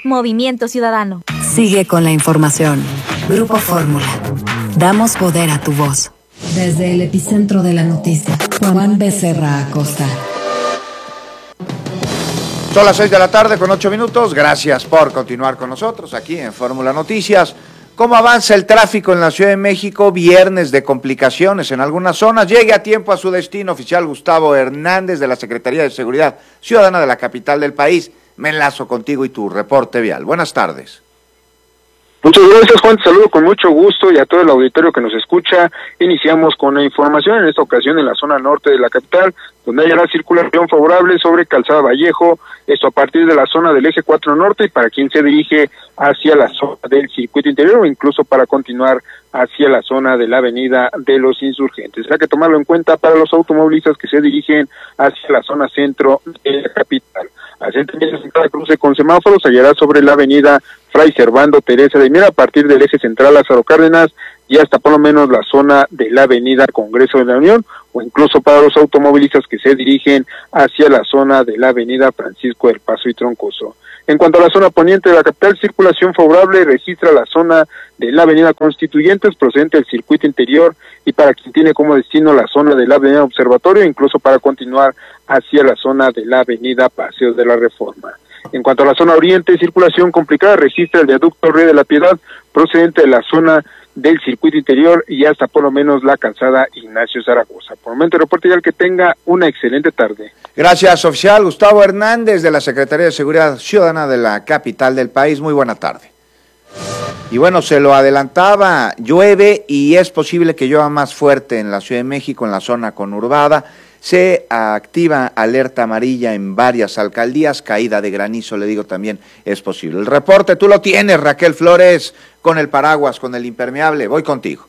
Movimiento Ciudadano. Sigue con la información. Grupo Fórmula. Damos poder a tu voz. Desde el epicentro de la noticia, Juan Becerra Acosta. Son las 6 de la tarde con 8 minutos. Gracias por continuar con nosotros aquí en Fórmula Noticias. ¿Cómo avanza el tráfico en la Ciudad de México? Viernes de complicaciones en algunas zonas. Llegue a tiempo a su destino. Oficial Gustavo Hernández de la Secretaría de Seguridad Ciudadana de la capital del país. Me enlazo contigo y tu reporte vial. Buenas tardes. Muchas gracias, Juan, te saludo con mucho gusto y a todo el auditorio que nos escucha. Iniciamos con la información, en esta ocasión en la zona norte de la capital, donde hay la circulación favorable sobre Calzada Vallejo, esto a partir de la zona del eje 4 norte, y para quien se dirige hacia la zona del circuito interior o incluso para continuar hacia la zona de la avenida de los Insurgentes. Hay que tomarlo en cuenta para los automovilistas que se dirigen hacia la zona centro de la capital. Así también en cada cruce con semáforos hallará sobre la avenida Fray Servando Teresa de Mier a partir del eje central Lázaro Cárdenas y hasta por lo menos la zona de la avenida Congreso de la Unión, o incluso para los automovilistas que se dirigen hacia la zona de la avenida Francisco del Paso y Troncoso. En cuanto a la zona poniente de la capital, circulación favorable registra la zona de la avenida Constituyentes procedente del circuito interior y para quien tiene como destino la zona de la avenida Observatorio, incluso para continuar hacia la zona de la avenida Paseo de la Reforma. En cuanto a la zona oriente, circulación complicada registra el viaducto Río de la Piedad procedente de la zona del circuito interior y hasta por lo menos la calzada Ignacio Zaragoza. Por el momento, reporte ya que tenga una excelente tarde. Gracias, oficial Gustavo Hernández de la Secretaría de Seguridad Ciudadana de la capital del país. Muy buena tarde. Y bueno, se lo adelantaba, llueve y es posible que llueva más fuerte en la Ciudad de México, en la zona conurbada. Se activa alerta amarilla en varias alcaldías, caída de granizo, le digo, también es posible. El reporte tú lo tienes, Raquel Flores, con el paraguas, con el impermeable. Voy contigo.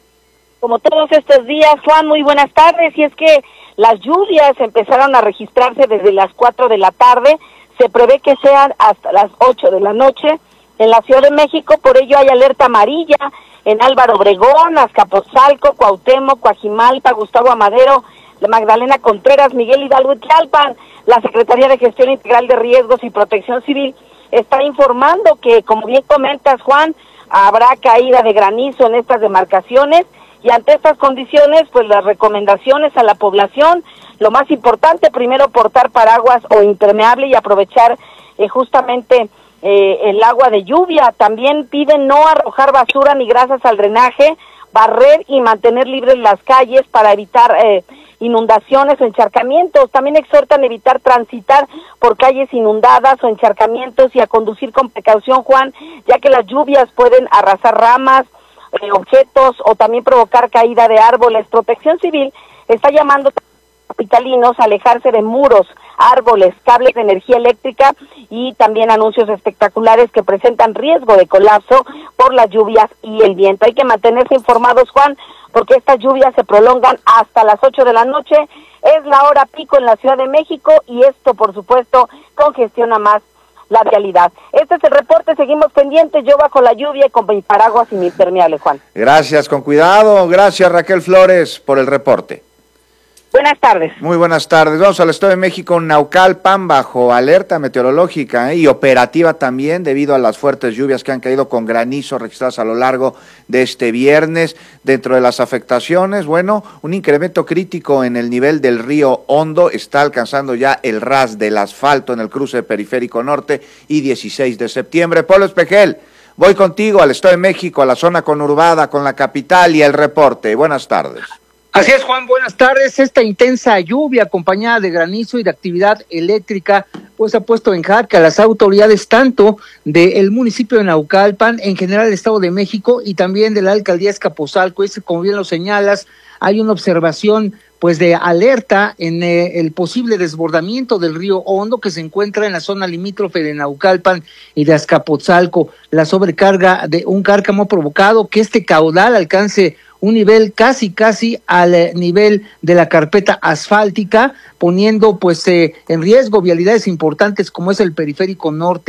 Como todos estos días, Juan, muy buenas tardes. Y es que las lluvias empezaron a registrarse desde las 4 de la tarde. Se prevé que sean hasta las 8 de la noche en la Ciudad de México. Por ello hay alerta amarilla en Álvaro Obregón, Azcapotzalco, Cuauhtémoc, Coajimalpa, Gustavo Amadero, Magdalena Contreras, Miguel Hidalgo y Tlalpan. La Secretaría de Gestión Integral de Riesgos y Protección Civil está informando que, como bien comentas, Juan, habrá caída de granizo en estas demarcaciones y ante estas condiciones, pues las recomendaciones a la población, lo más importante, primero portar paraguas o impermeable y aprovechar justamente el agua de lluvia. También piden no arrojar basura ni grasas al drenaje, barrer y mantener libres las calles para evitar inundaciones o encharcamientos. También exhortan evitar transitar por calles inundadas o encharcamientos y a conducir con precaución, Juan, ya que las lluvias pueden arrasar ramas, objetos o también provocar caída de árboles. Protección Civil está llamando a capitalinos a alejarse de muros, árboles, cables de energía eléctrica y también anuncios espectaculares que presentan riesgo de colapso por las lluvias y el viento. Hay que mantenerse informados, Juan, porque estas lluvias se prolongan hasta las 8 de la noche. Es la hora pico en la Ciudad de México y esto, por supuesto, congestiona más la vialidad. Este es el reporte, seguimos pendientes, yo bajo la lluvia y con mi paraguas y mi impermeable, Juan. Gracias, con cuidado. Gracias, Raquel Flores, por el reporte. Buenas tardes. Muy buenas tardes. Vamos al Estado de México, Naucalpan, bajo alerta meteorológica y operativa también debido a las fuertes lluvias que han caído con granizo registradas a lo largo de este viernes. Dentro de las afectaciones, bueno, un incremento crítico en el nivel del río Hondo, está alcanzando ya el ras del asfalto en el cruce Periférico Norte y 16 de septiembre. Polo Espejel, voy contigo al Estado de México, a la zona conurbada, con la capital y el reporte. Buenas tardes. Así es, Juan, buenas tardes. Esta intensa lluvia acompañada de granizo y de actividad eléctrica pues ha puesto en jaque a las autoridades tanto del municipio de Naucalpan, en general del Estado de México y también de la alcaldía Azcapotzalco. Como bien lo señalas, hay una observación pues de alerta en el posible desbordamiento del río Hondo que se encuentra en la zona limítrofe de Naucalpan y de Azcapotzalco. La sobrecarga de un cárcamo ha provocado que este caudal alcance un nivel casi al nivel de la carpeta asfáltica, poniendo pues en riesgo vialidades importantes como es el Periférico Norte.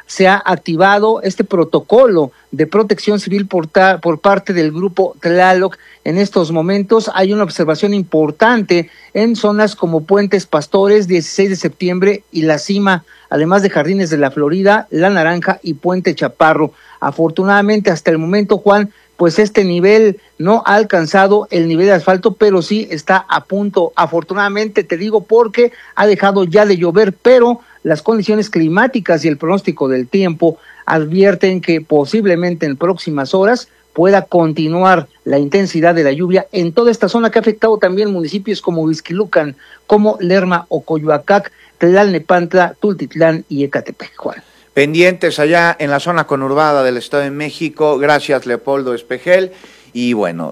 se ha activado este protocolo de protección civil por parte del grupo Tlaloc. En estos momentos hay una observación importante en zonas como Puentes Pastores, 16 de septiembre y La Cima, además de Jardines de la Florida, La Naranja y Puente Chaparro. Afortunadamente, hasta el momento, Juan, pues este nivel no ha alcanzado el nivel de asfalto, pero sí está a punto. Afortunadamente, te digo, porque ha dejado ya de llover, pero las condiciones climáticas y el pronóstico del tiempo advierten que posiblemente en próximas horas pueda continuar la intensidad de la lluvia en toda esta zona, que ha afectado también municipios como Huixquilucan, como Lerma o Coyoacac, Tlalnepantla, Tultitlán y Ecatepec, Juan. Pendientes allá en la zona conurbada del Estado de México. Gracias, Leopoldo Espejel. Y bueno,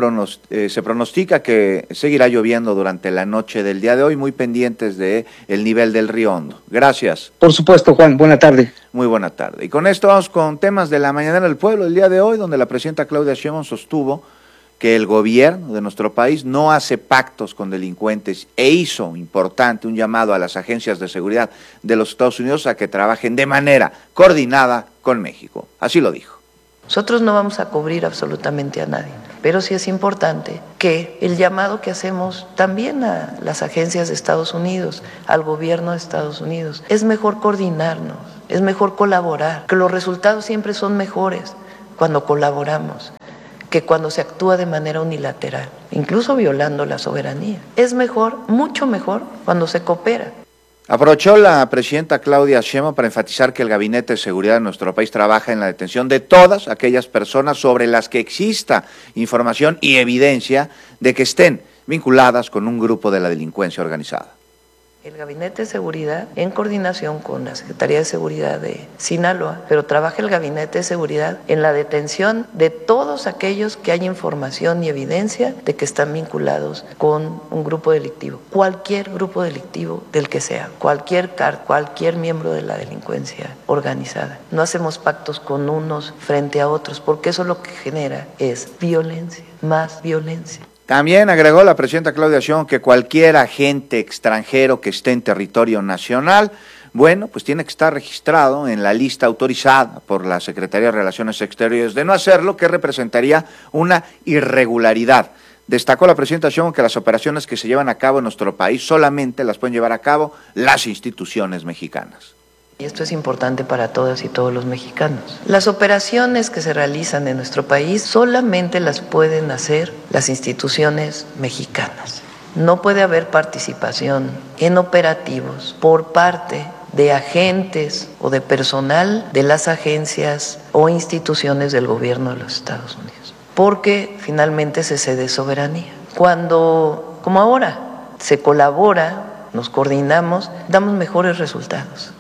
se pronostica que seguirá lloviendo durante la noche del día de hoy, muy pendientes de el nivel del río Hondo. Gracias. Por supuesto, Juan, buena tarde. Muy buena tarde. Y con esto vamos con temas de la mañanera del pueblo el día de hoy, donde la presidenta Claudia Sheinbaum sostuvo que el gobierno de nuestro país no hace pactos con delincuentes e hizo, importante, un llamado a las agencias de seguridad de los Estados Unidos a que trabajen de manera coordinada con México. Así lo dijo. Nosotros no vamos a cubrir absolutamente a nadie, pero sí es importante que el llamado que hacemos también a las agencias de Estados Unidos, al gobierno de Estados Unidos, es mejor coordinarnos, es mejor colaborar, que los resultados siempre son mejores cuando colaboramos que cuando se actúa de manera unilateral, incluso violando la soberanía. Es mejor, mucho mejor, cuando se coopera. Aprovechó la presidenta Claudia Sheinbaum para enfatizar que el Gabinete de Seguridad de nuestro país trabaja en la detención de todas aquellas personas sobre las que exista información y evidencia de que estén vinculadas con un grupo de la delincuencia organizada. El Gabinete de Seguridad, en coordinación con la Secretaría de Seguridad de Sinaloa, pero trabaja el Gabinete de Seguridad en la detención de todos aquellos que hay información y evidencia de que están vinculados con un grupo delictivo. Cualquier grupo delictivo del que sea, cualquier miembro de la delincuencia organizada. No hacemos pactos con unos frente a otros, porque eso lo que genera es violencia, más violencia. También agregó la presidenta Claudia Sheinbaum que cualquier agente extranjero que esté en territorio nacional, bueno, pues tiene que estar registrado en la lista autorizada por la Secretaría de Relaciones Exteriores. De no hacerlo, que representaría una irregularidad. Destacó la presidenta Sheinbaum que las operaciones que se llevan a cabo en nuestro país solamente las pueden llevar a cabo las instituciones mexicanas. Y esto es importante para todas y todos los mexicanos. Las operaciones que se realizan en nuestro país solamente las pueden hacer las instituciones mexicanas. No puede haber participación en operativos por parte de agentes o de personal de las agencias o instituciones del gobierno de los Estados Unidos, porque finalmente se cede soberanía. Cuando, como ahora, se colabora, nos coordinamos, damos mejores resultados.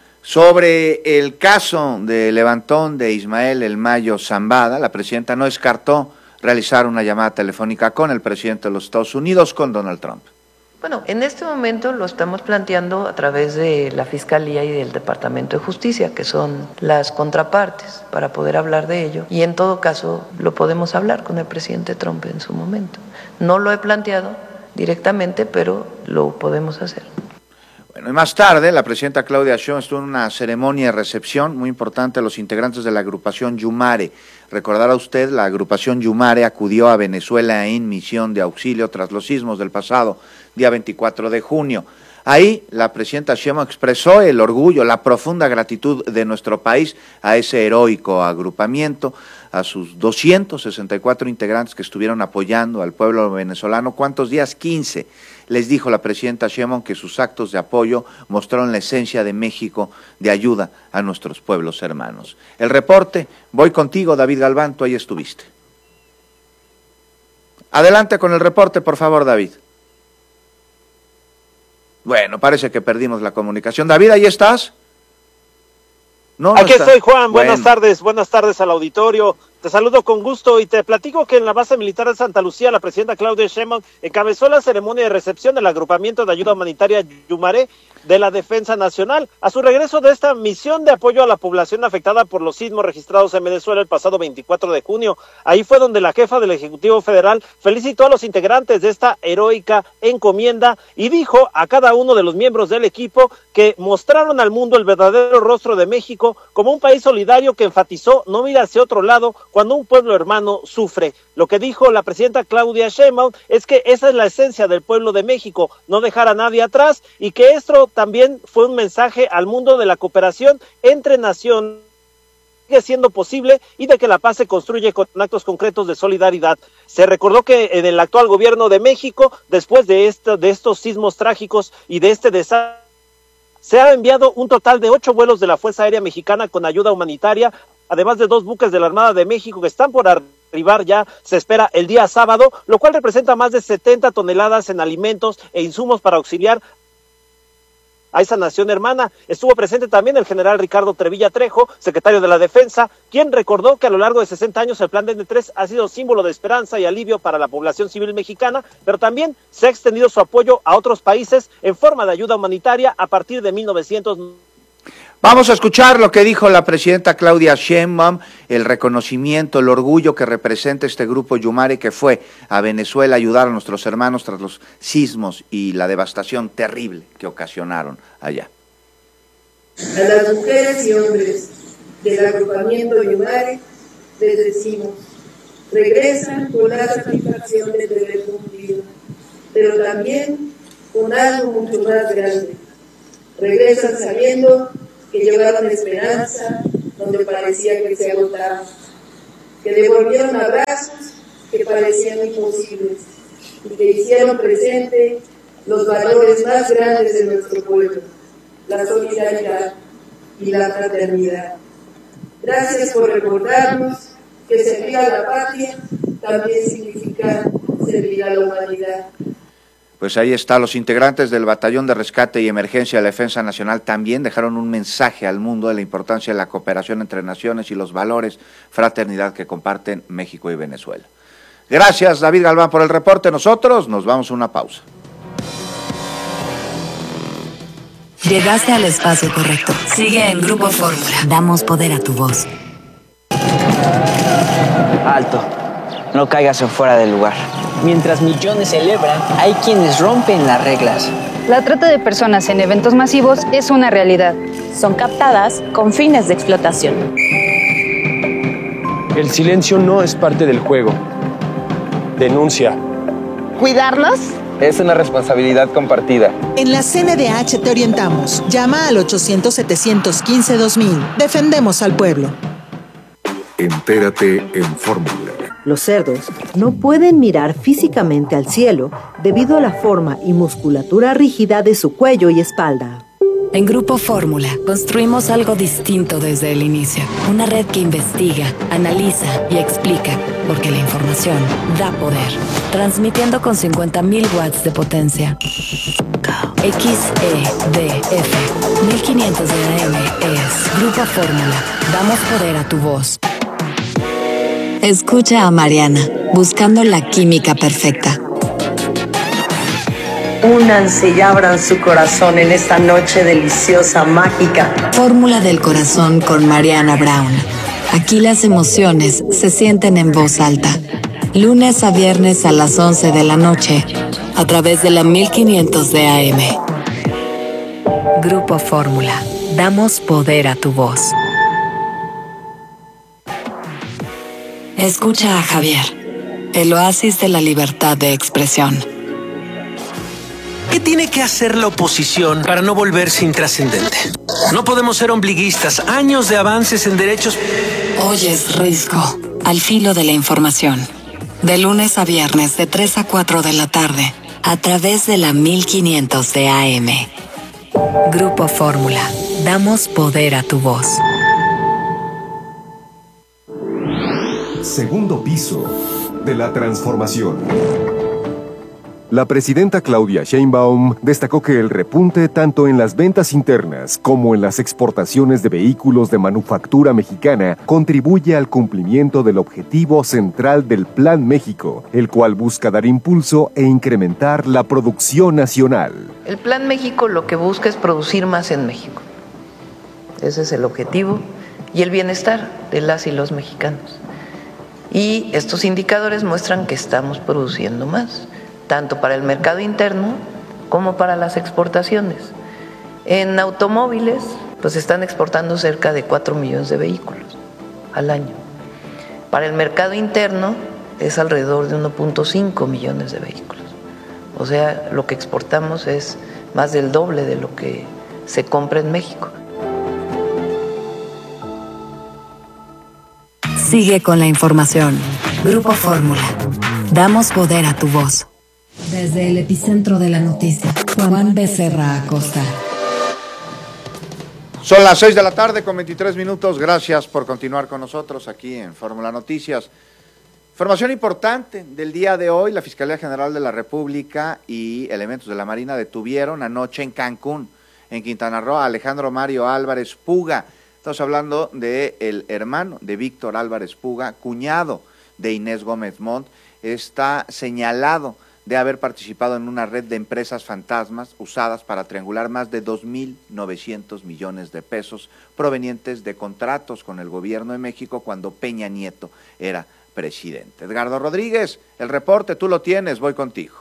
Sobre el caso de levantón de Ismael El Mayo Zambada, la presidenta no descartó realizar una llamada telefónica con el presidente de los Estados Unidos, con Donald Trump. Bueno, en este momento lo estamos planteando a través de la Fiscalía y del Departamento de Justicia, que son las contrapartes, para poder hablar de ello. Y en todo caso lo podemos hablar con el presidente Trump en su momento. No lo he planteado directamente, pero lo podemos hacer. Bueno, y más tarde, la presidenta Claudia Sheinbaum estuvo en una ceremonia de recepción muy importante a los integrantes de la agrupación Yumare. Recordará usted, la agrupación Yumare acudió a Venezuela en misión de auxilio tras los sismos del pasado día 24 de junio. Ahí la presidenta Sheinbaum expresó el orgullo, la profunda gratitud de nuestro país a ese heroico agrupamiento, a sus 264 integrantes que estuvieron apoyando al pueblo venezolano. ¿Cuántos días? 15. Les dijo la presidenta Sheinbaum que sus actos de apoyo mostraron la esencia de México de ayuda a nuestros pueblos hermanos. El reporte, voy contigo, David Galván, tú ahí estuviste. Adelante con el reporte, por favor, David. Bueno, parece que perdimos la comunicación. David, ¿ahí estás? No, aquí estoy, Juan. Buenas tardes al auditorio. Te saludo con gusto y te platico que en la base militar de Santa Lucía, la presidenta Claudia Sheinbaum encabezó la ceremonia de recepción del agrupamiento de ayuda humanitaria Yumare, de la Defensa Nacional. A su regreso de esta misión de apoyo a la población afectada por los sismos registrados en Venezuela el pasado 24 de junio, ahí fue donde la jefa del Ejecutivo Federal felicitó a los integrantes de esta heroica encomienda y dijo a cada uno de los miembros del equipo que mostraron al mundo el verdadero rostro de México como un país solidario que enfatizó no mira hacia otro lado cuando un pueblo hermano sufre. Lo que dijo la presidenta Claudia Sheinbaum es que esa es la esencia del pueblo de México, no dejar a nadie atrás, y que esto también fue un mensaje al mundo de la cooperación entre naciones, sigue siendo posible, y de que la paz se construye con actos concretos de solidaridad. Se recordó que en el actual gobierno de México, después de estos sismos trágicos y de este desastre, se ha enviado un total de 8 vuelos de la Fuerza Aérea Mexicana con ayuda humanitaria, además de 2 buques de la Armada de México que están por arribar ya, se espera el día sábado, lo cual representa más de 70 toneladas en alimentos e insumos para auxiliar a esa nación hermana. Estuvo presente también el general Ricardo Trevilla Trejo, secretario de la Defensa, quien recordó que a lo largo de 60 años el Plan DN3 ha sido símbolo de esperanza y alivio para la población civil mexicana, pero también se ha extendido su apoyo a otros países en forma de ayuda humanitaria a partir de 1900. Vamos a escuchar lo que dijo la presidenta Claudia Sheinbaum, el reconocimiento, el orgullo que representa este grupo Yumare que fue a Venezuela a ayudar a nuestros hermanos tras los sismos y la devastación terrible que ocasionaron allá. A las mujeres y hombres del agrupamiento Yumare les decimos, regresan con la satisfacción de deber cumplido, pero también con algo mucho más grande. Regresan sabiendo que llevaron esperanza donde parecía que se agotaba, que devolvieron abrazos que parecían imposibles y que hicieron presente los valores más grandes de nuestro pueblo, la solidaridad y la fraternidad. Gracias por recordarnos que servir a la patria también significa servir a la humanidad. Pues ahí está, los integrantes del Batallón de Rescate y Emergencia de la Defensa Nacional también dejaron un mensaje al mundo de la importancia de la cooperación entre naciones y los valores, fraternidad que comparten México y Venezuela. Gracias, David Galván, por el reporte. Nosotros nos vamos a una pausa. Llegaste al espacio correcto. Sigue en Grupo Fórmula. Damos poder a tu voz. Alto. No caigas en fuera del lugar. Mientras millones celebran, hay quienes rompen las reglas. La trata de personas en eventos masivos es una realidad. Son captadas con fines de explotación. El silencio no es parte del juego. Denuncia. ¿Cuidarlos? Es una responsabilidad compartida. En la CNDH te orientamos. Llama al 800-715-2000. Defendemos al pueblo. Entérate en Fórmula. Los cerdos no pueden mirar físicamente al cielo debido a la forma y musculatura rígida de su cuello y espalda. En Grupo Fórmula construimos algo distinto desde el inicio. Una red que investiga, analiza y explica, porque la información da poder. Transmitiendo con 50.000 watts de potencia. XEDF 1500 de AM es Grupo Fórmula. Damos poder a tu voz. Escucha a Mariana, buscando la química perfecta. Únanse y abran su corazón en esta noche deliciosa, mágica. Fórmula del corazón con Mariana Brown. Aquí las emociones se sienten en voz alta. Lunes a viernes a las 11 de la noche, a través de la 1500 de AM. Grupo Fórmula. Damos poder a tu voz. Escucha a Javier, el oasis de la libertad de expresión. ¿Qué tiene que hacer la oposición para no volverse intrascendente? No podemos ser ombliguistas. Años de avances en derechos. Oyes Risco, al filo de la información. De lunes a viernes de 3 a 4 de la tarde, a través de la 1500 de AM. Grupo Fórmula. Damos poder a tu voz. Segundo piso de la transformación. La presidenta Claudia Sheinbaum destacó que el repunte tanto en las ventas internas como en las exportaciones de vehículos de manufactura mexicana contribuye al cumplimiento del objetivo central del Plan México, el cual busca dar impulso e incrementar la producción nacional. El Plan México lo que busca es producir más en México. Ese es el objetivo y el bienestar de las y los mexicanos. Y estos indicadores muestran que estamos produciendo más, tanto para el mercado interno como para las exportaciones. En automóviles, pues están exportando cerca de 4 millones de vehículos al año. Para el mercado interno es alrededor de 1.5 millones de vehículos. O sea, lo que exportamos es más del doble de lo que se compra en México. Sigue con la información. Grupo Fórmula. Damos poder a tu voz. Desde el epicentro de la noticia, Juan Becerra Acosta. Son las 6 de la tarde con 23 minutos. Gracias por continuar con nosotros aquí en Fórmula Noticias. Información importante del día de hoy. La Fiscalía General de la República y elementos de la Marina detuvieron anoche en Cancún, en Quintana Roo, a Alejandro Mario Álvarez Puga. Estamos hablando del hermano de Víctor Álvarez Puga, cuñado de Inés Gómez Montt. Está señalado de haber participado en una red de empresas fantasmas usadas para triangular más de 2.900 millones de pesos provenientes de contratos con el gobierno de México cuando Peña Nieto era presidente. Edgardo Rodríguez, el reporte tú lo tienes, voy contigo.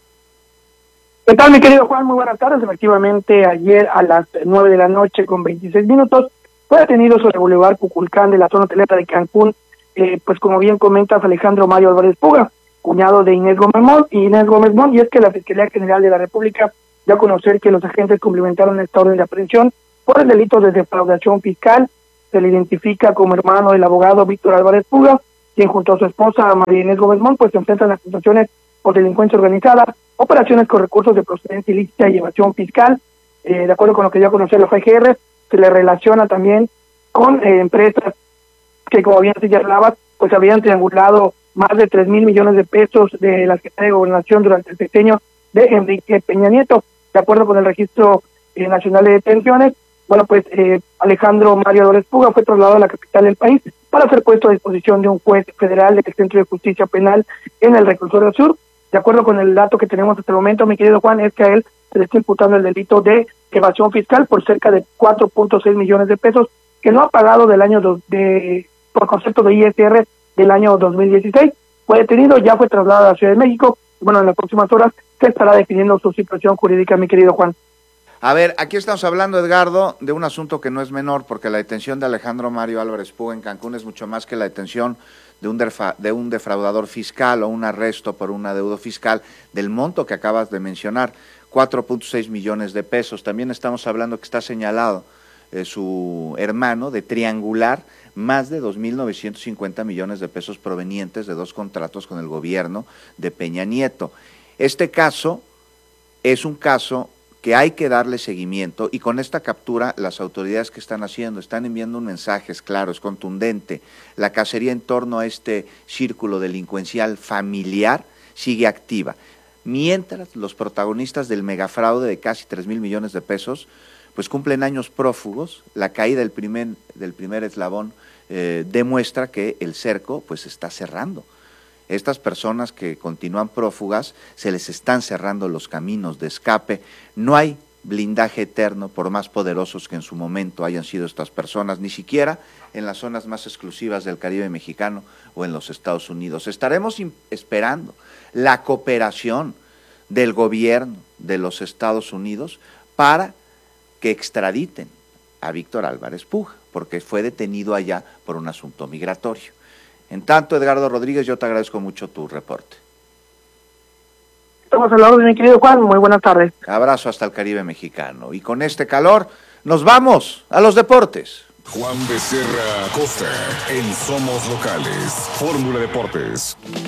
¿Qué tal, mi querido Juan? Muy buenas tardes. Efectivamente, ayer a las 9 de la noche con 26 minutos fue detenido sobre el Boulevard Cuculcán de la zona hotelera de Cancún, pues como bien comentas, Alejandro Mario Álvarez Puga, cuñado de Inés Gómez Montt, y es que la Fiscalía General de la República dio a conocer que los agentes cumplimentaron esta orden de aprehensión por el delito de defraudación fiscal. Se le identifica como hermano del abogado Víctor Álvarez Puga, quien junto a su esposa María Inés Gómez Montt pues se enfrentan a acusaciones por delincuencia organizada, operaciones con recursos de procedencia ilícita y evasión fiscal. De acuerdo con lo que dio a conocer la FGR, se le relaciona también con empresas que, como bien señalabas, pues habían triangulado más de 3,000 millones de pesos de la Secretaría de Gobernación durante el sexenio de Enrique Peña Nieto. De acuerdo con el Registro Nacional de Detenciones, bueno, pues Alejandro Mario Álvarez Puga fue trasladado a la capital del país para ser puesto a disposición de un juez federal del Centro de Justicia Penal en el Reclusorio Sur. De acuerdo con el dato que tenemos hasta el momento, mi querido Juan, es que a él se le está imputando el delito de evasión fiscal por cerca de 4.6 millones de pesos que no ha pagado por concepto de ISR del año 2016. Fue detenido, ya fue trasladado a la Ciudad de México. Bueno, en las próximas horas se estará definiendo su situación jurídica, mi querido Juan. A ver, aquí estamos hablando, Edgardo, de un asunto que no es menor, porque la detención de Alejandro Mario Álvarez Puga en Cancún es mucho más que la detención de un defraudador fiscal o un arresto por un adeudo fiscal del monto que acabas de mencionar, 4.6 millones de pesos. También estamos hablando que está señalado su hermano de triangular más de 2.950 millones de pesos provenientes de 2 contratos con el gobierno de Peña Nieto. Este caso es un caso que hay que darle seguimiento, y con esta captura las autoridades que están haciendo, están enviando un mensaje, es claro, es contundente. La cacería en torno a este círculo delincuencial familiar sigue activa, mientras los protagonistas del megafraude de casi 3,000 millones de pesos pues cumplen años prófugos. La caída del primer eslabón demuestra que el cerco pues está cerrando. Estas personas que continúan prófugas, se les están cerrando los caminos de escape. No hay blindaje eterno, por más poderosos que en su momento hayan sido estas personas, ni siquiera en las zonas más exclusivas del Caribe mexicano o en los Estados Unidos. Estaremos esperando la cooperación del gobierno de los Estados Unidos para que extraditen a Víctor Álvarez Puga, porque fue detenido allá por un asunto migratorio. En tanto, Edgardo Rodríguez, yo te agradezco mucho tu reporte. Estamos al lado de mi querido Juan, muy buenas tardes. Abrazo hasta el Caribe mexicano. Y con este calor, nos vamos a los deportes. Juan Becerra Acosta, en Somos Locales, Fórmula Deportes.